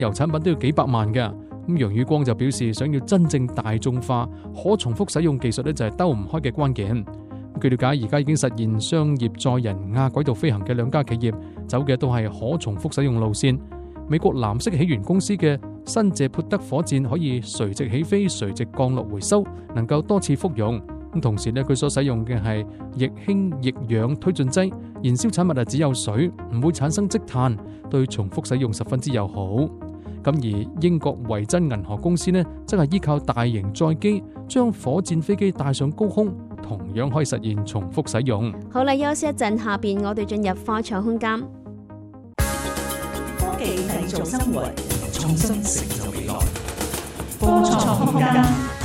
油產品都要幾百萬㗎。咁楊宇光就表示，想要真正大眾化可重複使用技術咧，就係兜唔開嘅關鍵。據了解，而家已經實現商業載人亞軌道飛行嘅兩家企業走嘅都係可重複使用路線。美國藍色起源公司嘅新謝潑德火箭可以垂直起飛、垂直降落回收，能夠多次復用。咁同時咧，佢所使用嘅係液氫液氧推進劑，燃燒產物只有水，唔會產生積碳，對重複使用十分之友好。咁而英國維珍銀河公司呢，則係依靠大型載機將火箭飛機帶上高空，同樣可以實現重複使用。 好啦，休息一陣，下邊我哋進入科創空間。 科技製造生活，創新成就未來。科創空間，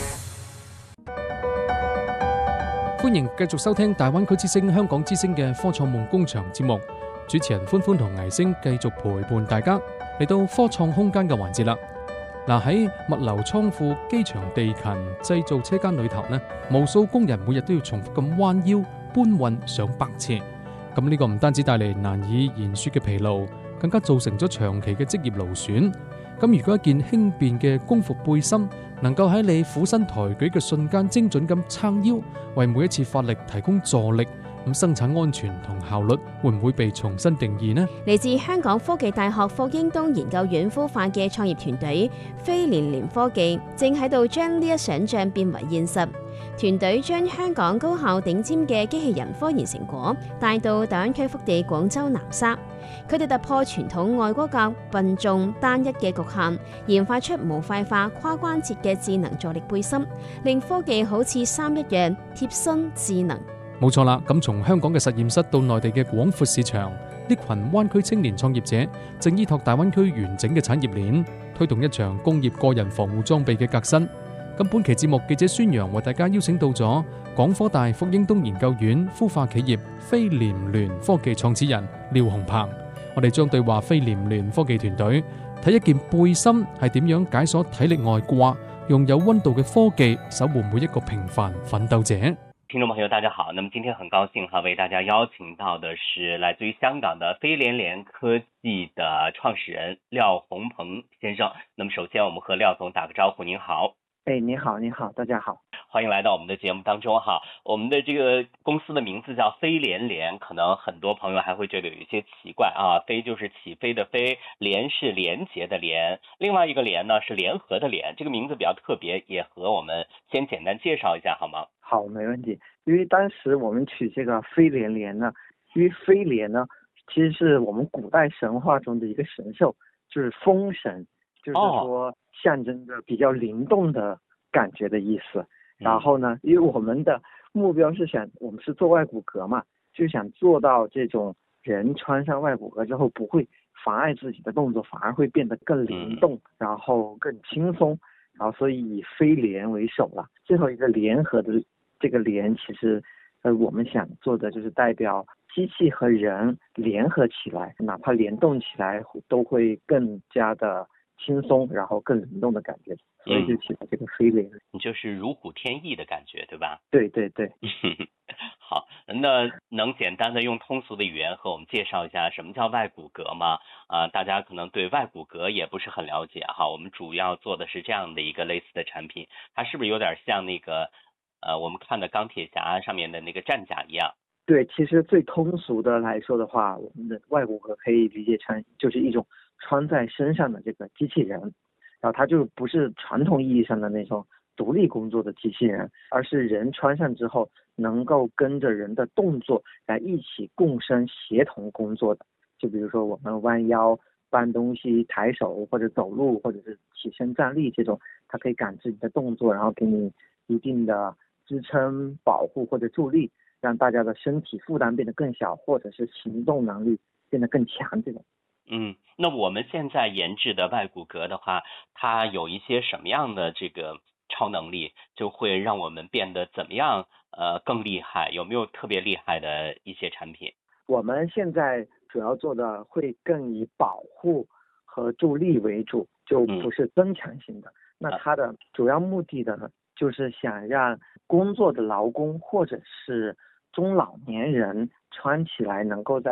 歡迎繼續收聽大灣區之聲、香港之聲嘅科創夢工場節目。主持人歡歡同倪星繼續陪伴大家嚟到科創空間嘅環節啦。嗱，喺物流倉庫、機場地勤、製造車間裏頭呢，無數工人每日都要重複咁彎腰搬運上百次。咁呢個唔單止帶嚟難以言說嘅疲勞，更加造成咗長期嘅職業勞損。咁如果一件輕便嘅工服背心能夠喺你俯身抬舉嘅瞬間精準咁撐腰，為每一次發力提供助力，咁生產安全同效率會唔會被重新定義呢？ 嚟自香港科技大學霍英東研究院孵化嘅創業團隊飛連聯科技，正喺度將呢一想像變為現實。團隊將香港高校頂尖嘅機器人科研成果帶到大灣區福地廣州南沙。佢哋突破傳統外骨骼笨重單一嘅局限，研發出無廢化跨關節嘅智能助力背心，令科技好似衫一樣貼身智能。 冇錯啦，咁從香港嘅實驗室到內地嘅廣闊市場，呢群灣區青年創業者正依託大灣區完整嘅產業鏈，推動一場工業個人防護裝備嘅革新。咁本期節目記者孫陽為大家邀請到咗港科大霍英東研究院孵化企業飛連聯科技創始人廖鴻鵬，我哋將對話飛連聯科技團隊，睇一件背心係點樣解鎖體力外掛，用有溫度嘅科技守護每一個平凡奮鬥者。 聽眾朋友大家好，那麼今天很高興為大家邀請到的是來自於香港的飛連聯科技的創始人廖鴻鵬先生。那麼首先我們和廖總打個招呼。您好。 你好，大家好， 歡迎來到我們的節目當中哈。我們的這個公司的名字叫飛連聯，可能很多朋友還會覺得有一些奇怪啊。飛就是起飛的飛，連是連結的連，另外一個聯呢是聯合的聯，這個名字比較特別，也和我們先簡單介紹一下好嗎？ 好，沒問題。因為當時我們取這個飛連聯呢，因為飛連呢其實是我們古代神話中的一個神獸，就是風神，就是說象徵着比較靈動的感覺的意思。然後呢，因為我們的目標是我們是做外骨骼嘛，就想做到這種人穿上外骨骼之後不會妨礙自己的動作，反而會變得更靈動，然後更輕鬆。然後所以以飛連為首了。最後一個聯合的這個聯，其實我們想做的就是代表機器和人聯合起來，哪怕聯動起來都會更加的輕鬆，然後更靈動的感覺，所以就起了這個飛連。 就是如虎添翼的感覺，對吧？ 對對對。 好，那能簡單的用通俗的語言和我們介紹一下什麼叫外骨骼嗎？大家可能對外骨骼也不是很了解哈。我們主要做的是這樣的一個類似的產品，它是不是有點像那個我們看的鋼鐵俠上面的那個戰甲一樣？ 對，其實最通俗的來說的話，我們的外骨骼可以理解成就是一種穿在身上的這個機器人，然後它就不是傳統意義上的那種獨立工作的機器人，而是人穿上之後能夠跟着人的動作來一起共生協同工作的。就比如說我們彎腰搬東西、抬手或者走路或者是起身站立這種，它可以感知你的動作，然後給你一定的支撐、保護或者助力，讓大家的身體負擔變得更小，或者是行動能力變得更強這種。 那我們現在研製的外骨骼的話，它有一些什麼樣的這個超能力，就會讓我們變得怎麼樣更厲害？有沒有特別厲害的一些產品？ 我們現在主要做的會更以保護和助力為主，就不是增強型的。那它的主要目的的呢，就是想讓工作的勞工或者是中老年人穿起來能夠在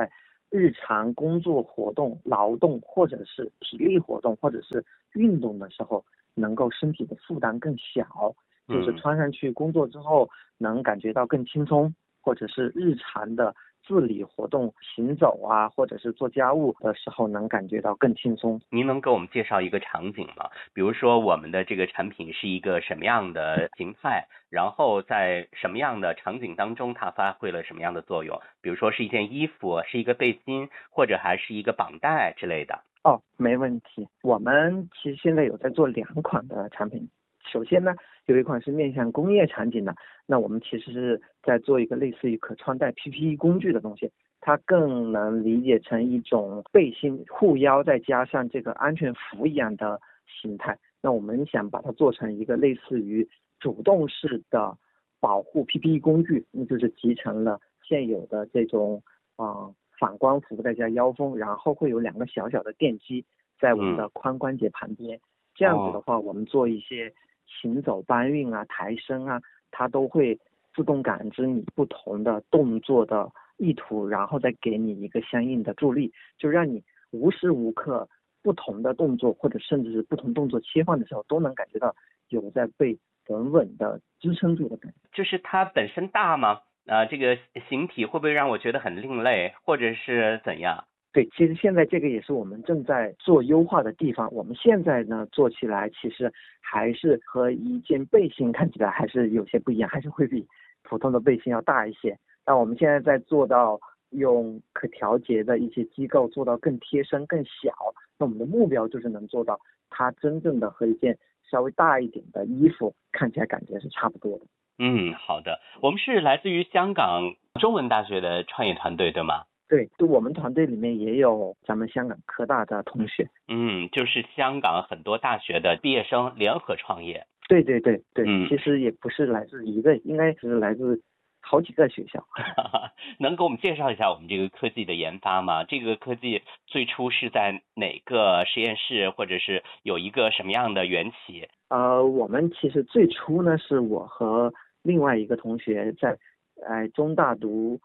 日常工作活动、劳动或者是体力活动或者是运动的时候，能够身体的负担更小，就是穿上去工作之后能感觉到更轻松，或者是日常的自理活动、行走啊，或者是做家务的时候能感觉到更轻松。 您能给我们介绍一个场景吗？比如说我们的这个产品是一个什么样的形态，然后在什么样的场景当中它发挥了什么样的作用？比如说是一件衣服，是一个背心，或者还是一个绑带之类的。 哦，没问题。我们其实现在有在做2款的产品。首先呢，有一款是面向工业场景的，那我们其实是在做一个类似于可穿戴 PPE 工具的东西，它更能理解成一种背心护腰再加上这个安全服一样的形态。那我们想把它做成一个类似于主动式的保护 PPE 工具，那就是集成了现有的这种反光服再加腰封，然后会有2个小小的电机在我们的髋关节旁边。这样子的话，我们做一些行走、搬运啊、抬升啊，它都会自动感知你不同的动作的意图，然后再给你一个相应的助力，就让你无时无刻不同的动作或者甚至是不同动作切换的时候，都能感觉到有在被稳稳的支撑住的感觉。 就是它本身大吗？这个形体会不会让我觉得很另类，或者是怎样？ 对，其实现在这个也是我们正在做优化的地方。我们现在呢做起来其实还是和一件背心看起来还是有些不一样，还是会比普通的背心要大一些。但我们现在在做到用可调节的一些机构做到更贴身、更小。那我们的目标就是能做到它真正的和一件稍微大一点的衣服看起来感觉是差不多的。 好的。我们是来自于香港中文大学的创业团队，对吗？ 对，就我们团队里面也有咱们香港科大的同学。 就是香港很多大学的毕业生联合创业。 对，其实也不是来自一个，应该是来自好几个学校。 能给我们介绍一下我们这个科技的研发吗？这个科技最初是在哪个实验室，或者是有一个什么样的缘起？ 我们其实最初呢是我和另外一个同学在中大读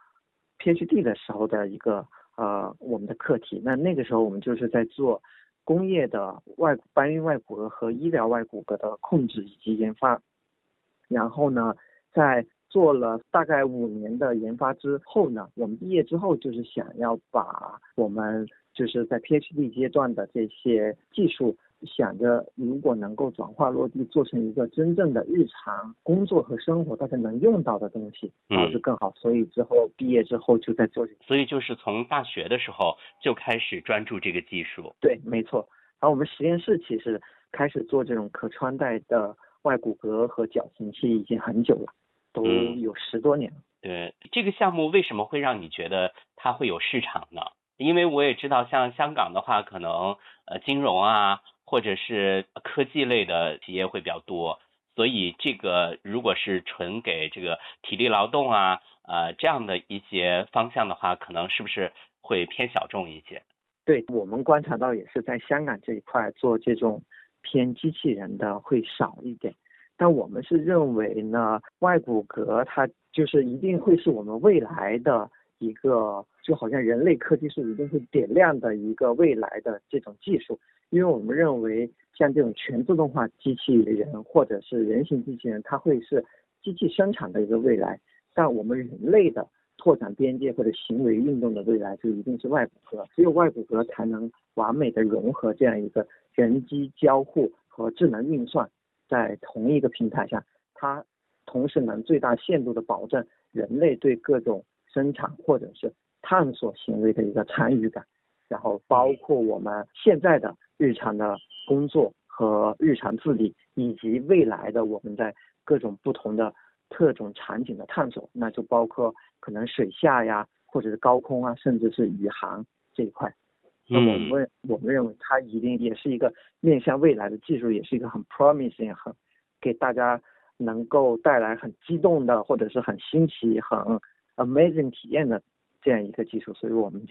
PhD 的时候的一个我们的课题。那个时候我们就是在做工业的搬运外骨骼和医疗外骨骼的控制以及研发。然后呢，在做了大概5年的研发之后呢，我们毕业之后就是想要把我们就是在 PhD 阶段的这些技术，想着如果能够转化落地，做成一个真正的日常工作和生活大家能用到的东西，然后就更好。所以之后毕业之后就在做。 所以就是从大学的时候就开始专注这个技术。 对，没错。然后我们实验室其实开始做这种可穿戴的外骨骼和矫形器已经很久了，都有10多年了。 对，这个项目为什么会让你觉得它会有市场呢？因为我也知道像香港的话，可能金融啊或者是科技类的企业会比较多，所以这个如果是纯给这个体力劳动啊这样的一些方向的话，可能是不是会偏小众一些？ 对，我们观察到也是在香港这一块做这种偏机器人的会少一点。但我们是认为呢，外骨骼它就是一定会是我们未来的一个，就好像人类科技是一定会点亮的一个未来的这种技术。因为我们认为像这种全自动化机器人或者是人形机器人，它会是机器生产的一个未来。但我们人类的拓展边界或者行为运动的未来就一定是外骨骼，只有外骨骼才能完美的融合这样一个人机交互和智能运算在同一个平台上，它同时能最大限度的保证人类对各种生产或者是探索行为的一个参与感，然后包括我们现在的日常的工作和日常自理，以及未来的我们在各种不同的特种场景的探索，那就包括可能水下呀，或者是高空啊，甚至是宇航这一块。那我们认为它一定也是一个面向未来的技术，也是一个很 promising 很给大家能够带来很激动的或者是很新奇很 amazing 体验的这样一个技术，所以我们就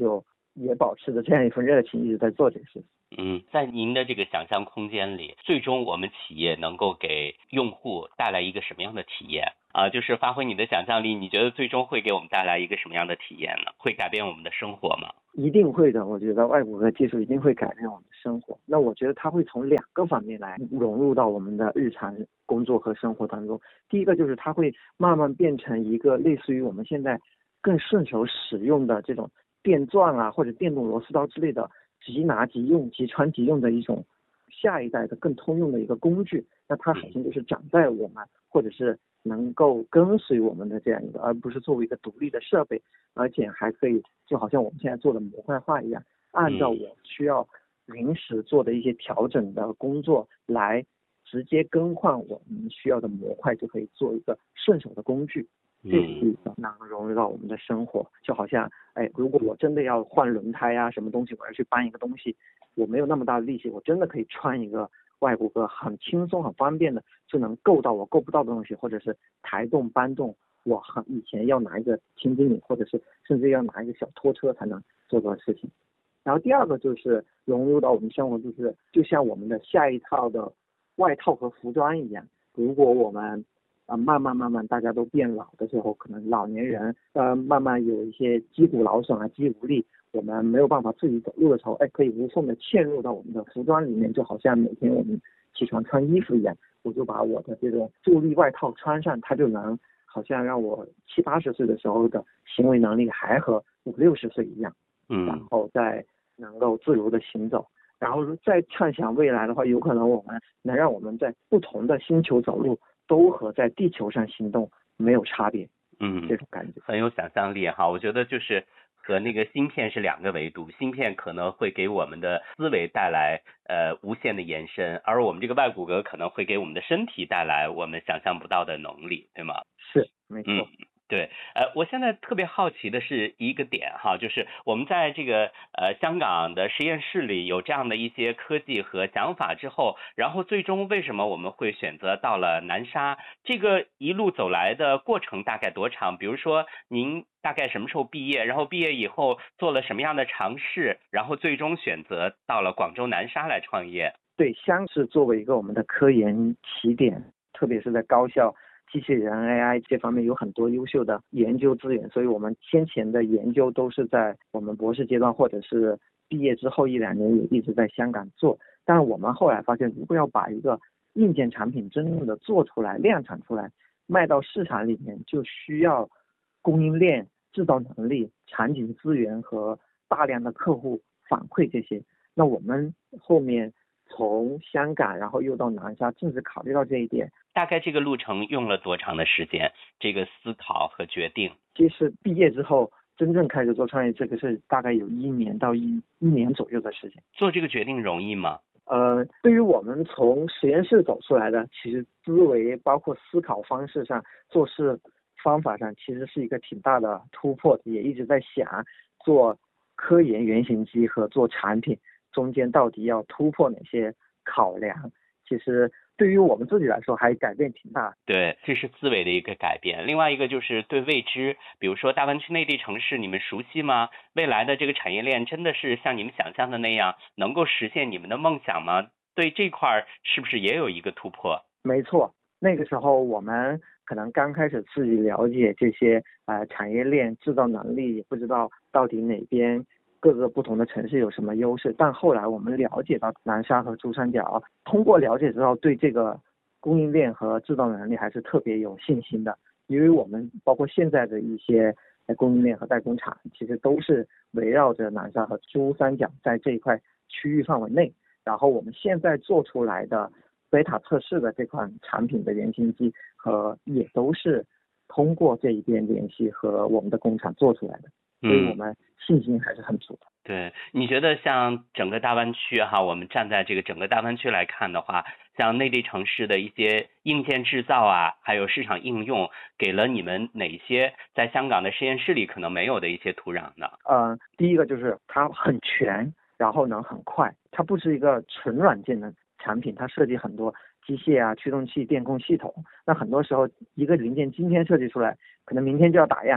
也保持着这样一份热情，一直在做这个事情。 在您的这个想象空间里，最终我们企业能够给用户带来一个什么样的体验啊？就是发挥你的想象力，你觉得最终会给我们带来一个什么样的体验呢？会改变我们的生活吗？ 一定会的，我觉得外骨骼技术一定会改变我们的生活。那我觉得它会从2个方面来融入到我们的日常工作和生活当中。第一个就是它会慢慢变成一个类似于我们现在更顺手使用的这种电钻啊，或者电动螺丝刀之类的即拿即用、即穿即用的一种下一代的更通用的一个工具。那它好像就是长在我们，或者是能够跟随我们的这样一个，而不是作为一个独立的设备，而且还可以就好像我们现在做的模块化一样，按照我需要临时做的一些调整的工作来直接更换我们需要的模块，就可以做一个顺手的工具。这是一个能融入到我们的生活，就好像如果我真的要换轮胎啊，什么东西我要去搬一个东西，我没有那么大的力气，我真的可以穿一个外骨骼，很轻松很方便的就能够到我够不到的东西，或者是抬动搬动我以前要拿一个轻机米，或者是甚至要拿一个小拖车才能做的事情。然后第二个就是融入到我们生活，就像我们的下一套的外套和服装一样，如果我们慢慢大家都变老的时候，可能老年人慢慢有一些肌骨劳损啊、肌无力，我们没有办法自己走路的时候，可以无缝的嵌入到我们的服装里面，就好像每天我们起床穿衣服一样，我就把我的这种助力外套穿上，它就能好像让我70、80岁的时候的行为能力还和50、60岁一样，然后再能够自如的行走。然后再畅想未来的话，有可能我们能让我们在不同的星球走路都和在地球上行动没有差别。这种感觉很有想象力哈。我觉得就是和那个芯片是2个维度，芯片可能会给我们的思维带来无限的延伸，而我们这个外骨骼可能会给我们的身体带来我们想象不到的能力，对吗？ 是，没错。 对，我现在特别好奇的是一个点哈，就是我们在这个香港的实验室里有这样的一些科技和想法之后，然后最终为什么我们会选择到了南沙？这个一路走来的过程大概多长？比如说您大概什么时候毕业？然后毕业以后做了什么样的尝试？然后最终选择到了广州南沙来创业？ 对，香是作为一个我们的科研起点，特别是在高校。机器人 AI 这方面有很多优秀的研究资源，所以我们先前的研究都是在我们博士阶段或者是毕业之后1、2年也一直在香港做。但是我们后来发现，如果要把一个硬件产品真正的做出来、量产出来，卖到市场里面，就需要供应链、制造能力、产品资源和大量的客户反馈这些。那我们后面从香港然后又到南沙，正是考虑到这一点。 大概这个路程用了多长的时间？这个思考和决定？ 其实毕业之后真正开始做创业，这个是大概有1年到1年左右的时间。 做这个决定容易吗？ 对于我们从实验室走出来的，其实思维包括思考方式上、做事方法上，其实是一个挺大的突破的。也一直在想，做科研原型机和做产品中间到底要突破哪些考量。其实对于我们自己来说还改变挺大。 对，这是思维的一个改变。另外一个就是对未知，比如说大湾区内地城市，你们熟悉吗？未来的这个产业链真的是像你们想象的那样能够实现你们的梦想吗？对这块是不是也有一个突破？ 没错，那个时候我们可能刚开始自己了解这些产业链制造能力，也不知道到底哪边各个不同的城市有什么优势，但后来我们了解到南沙和珠三角，通过了解之后，对这个供应链和制造能力还是特别有信心的。因为我们包括现在的一些供应链和代工厂，其实都是围绕着南沙和珠三角在这一块区域范围内。然后我们现在做出来的贝塔测试的这款产品的原型机也都是通过这一边联系和我们的工厂做出来的。所以我们信心还是很足的。 对，你觉得像整个大湾区哈，我们站在这个整个大湾区来看的话，像内地城市的一些硬件制造啊，还有市场应用，给了你们哪些在香港的实验室里可能没有的一些土壤呢？ 第一个就是它很全，然后呢很快，它不是一个纯软件的产品，它设计很多机械啊、驱动器、电控系统。那很多时候一个零件今天设计出来，可能明天就要打样。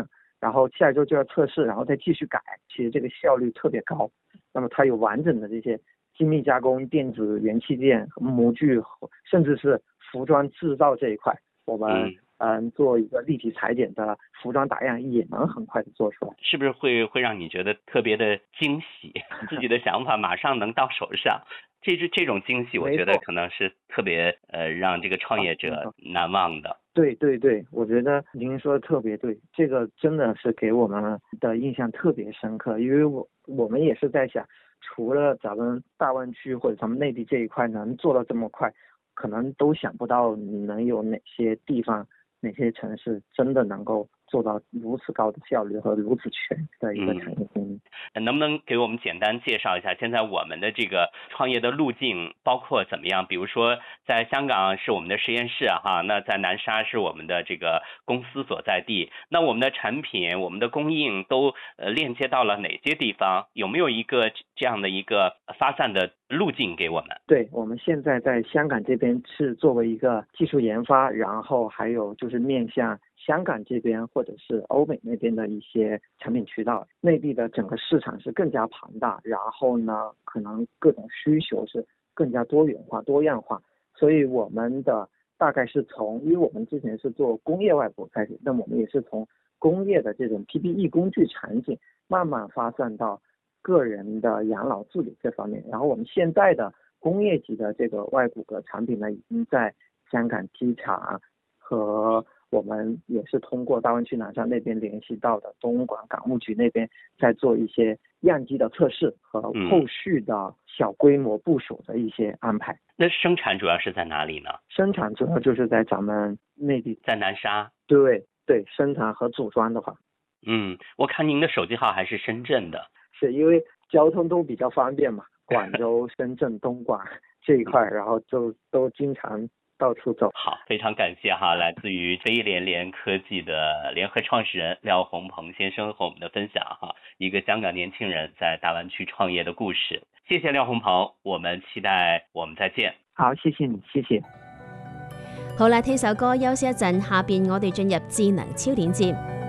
然后下一周就要测试，然后再继续改，其实这个效率特别高。那么它有完整的这些精密加工、电子元器件、模具，甚至是服装制造这一块，我们做一个立体裁剪的服装打样也能很快的做出来。 是不是会让你觉得特别的惊喜？自己的想法马上能到手上，这种惊喜，我觉得可能是特别让这个创业者难忘的。 对对对，我觉得您说的特别对，这个真的是给我们的印象特别深刻，因为我们也是在想，除了咱们大湾区或者咱们内地这一块能做到这么快，可能都想不到能有哪些地方、哪些城市真的能够做到如此高的效率和如此全的一个产业经营。 能不能给我们简单介绍一下现在我们的这个创业的路径包括怎么样？比如说在香港是我们的实验室哈，那在南沙是我们的这个公司所在地，那我们的产品、我们的供应都链接到了哪些地方？有没有一个这样的一个发散的路径给我们？ 对，我们现在在香港这边是作为一个技术研发，然后还有就是面向香港这边或者是欧美那边的一些产品渠道，内地的整个市场是更加庞大，然后呢，可能各种需求是更加多元化、多样化，所以我们的大概是因为我们之前是做工业外部开始，那我们也是从工业的这种 PPE 工具产品慢慢发散到个人的养老自理这方面，然后我们现在的工业级的这个外骨骼产品呢，已经在香港机场和我们也是通过大湾区南沙那边联系到的东莞港务局那边，在做一些样机的测试和后续的小规模部署的一些安排。 那生产主要是在哪里呢？ 生产主要就是在咱们内地， 在南沙。 对对，生产和组装的话， 我看您的手机号还是深圳的， 是因为交通都比较方便嘛，广州、深圳、东莞这一块，然后就都经常到处走。 好，非常感谢哈，来自于飞联联科技的联合创始人廖宏鹏先生和我们的分享哈，一个香港年轻人在大湾区创业的故事。谢谢廖宏鹏，我们期待我們再見。 好，謝謝你，謝謝。 好啦，聽首歌休息一陣，下邊我哋進入智能超鏈接。